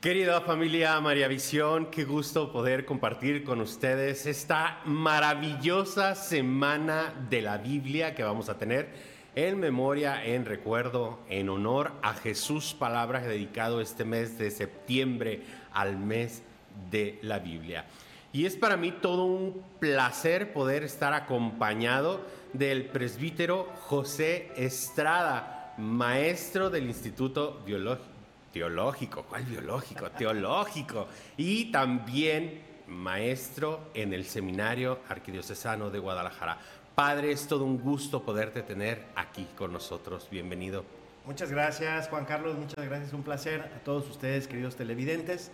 Querida familia María Visión, qué gusto poder compartir con ustedes esta maravillosa semana de la Biblia que vamos a tener en memoria, en recuerdo, en honor a Jesús Palabras, dedicado este mes de septiembre al mes de la Biblia. Y es para mí todo un placer poder estar acompañado del presbítero José Estrada, maestro del Instituto Teológico. Y también maestro en el Seminario Arquidiocesano de Guadalajara. Padre, es todo un gusto poderte tener aquí con nosotros. Bienvenido. Muchas gracias, Juan Carlos. Muchas gracias. Un placer a todos ustedes, queridos televidentes.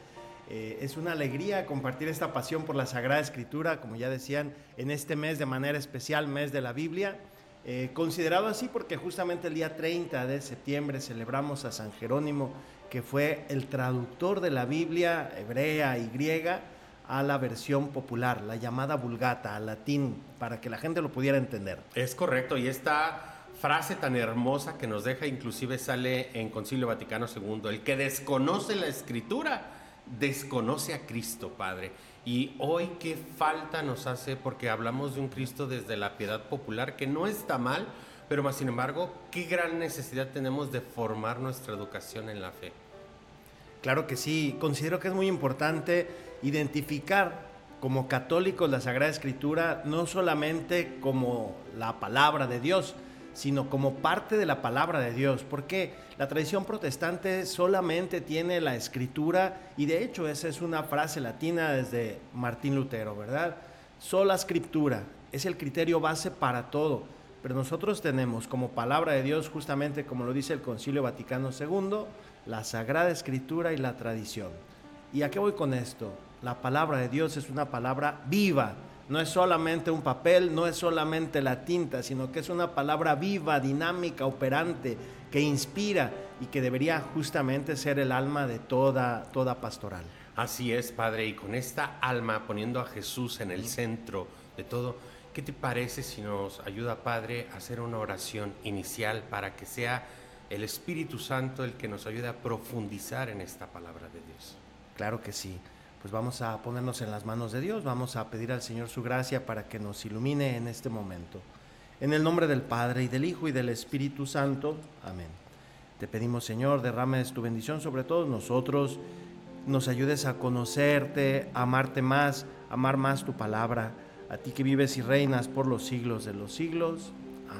Es una alegría compartir esta pasión por la Sagrada Escritura, como ya decían, en este mes de manera especial, mes de la Biblia. Considerado así porque justamente el día 30 de septiembre celebramos a San Jerónimo, que fue el traductor de la Biblia hebrea y griega a la versión popular, la llamada Vulgata, al latín, para que la gente lo pudiera entender. Es correcto, y esta frase tan hermosa que nos deja, inclusive sale en Concilio Vaticano II: el que desconoce la Escritura desconoce a Cristo, Padre. Y hoy qué falta nos hace, porque hablamos de un Cristo desde la piedad popular, que no está mal, pero más sin embargo, qué gran necesidad tenemos de formar nuestra educación en la fe. Claro que sí, considero que es muy importante identificar como católicos la Sagrada Escritura no solamente como la palabra de Dios, sino como parte de la palabra de Dios, porque la tradición protestante solamente tiene la Escritura, y de hecho esa es una frase latina desde Martín Lutero, ¿verdad? Sola Scriptura es el criterio base para todo, pero nosotros tenemos como palabra de Dios, justamente como lo dice el Concilio Vaticano II, la Sagrada Escritura y la tradición. ¿Y a qué voy con esto? La palabra de Dios es una palabra viva. No es solamente un papel, no es solamente la tinta, sino que es una palabra viva, dinámica, operante, que inspira y que debería justamente ser el alma de toda pastoral. Así es, Padre, y con esta alma, poniendo a Jesús en el centro de todo, ¿qué te parece si nos ayuda, Padre, a hacer una oración inicial para que sea el Espíritu Santo el que nos ayude a profundizar en esta palabra de Dios? Claro que sí. Pues vamos a ponernos en las manos de Dios, vamos a pedir al Señor su gracia para que nos ilumine en este momento. En el nombre del Padre, y del Hijo, y del Espíritu Santo. Amén. Te pedimos, Señor, derrames tu bendición sobre todos nosotros, nos ayudes a conocerte, a amarte más, a amar más tu palabra, a ti que vives y reinas por los siglos de los siglos.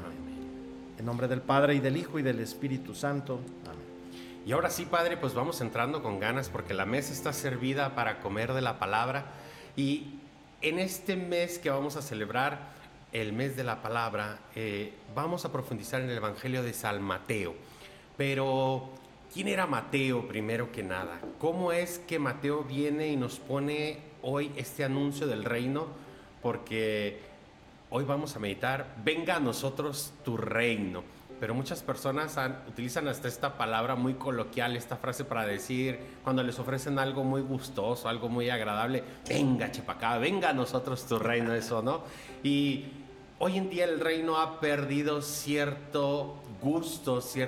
Amén. En nombre del Padre, y del Hijo, y del Espíritu Santo. Amén. Y ahora sí, Padre, pues vamos entrando con ganas, porque la mesa está servida para comer de la palabra. Y en este mes que vamos a celebrar, el mes de la palabra, vamos a profundizar en el Evangelio de San Mateo. Pero, ¿quién era Mateo primero que nada? ¿Cómo es que Mateo viene y nos pone hoy este anuncio del reino? Porque hoy vamos a meditar: venga a nosotros tu reino. Pero muchas personas utilizan hasta esta palabra muy coloquial, esta frase para decir, cuando les ofrecen algo muy gustoso, algo muy agradable: venga, chepacá, venga a nosotros tu reino, eso, ¿no? Y hoy en día el reino ha perdido cierto gusto,